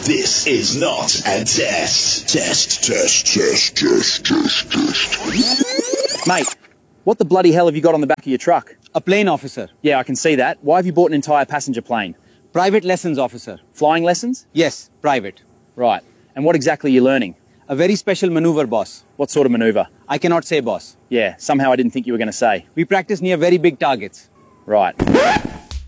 This is not a test. Test. Mate, what the bloody hell have you got on the back of your truck? A plane, officer. Yeah, I can see that. Why have you bought an entire passenger plane? Private lessons, officer. Flying lessons? Yes, private. Right. And what exactly are you learning? A very special maneuver, boss. What sort of maneuver? I cannot say, boss. Yeah, somehow I didn't think you were going to say. We practice near very big targets. Right.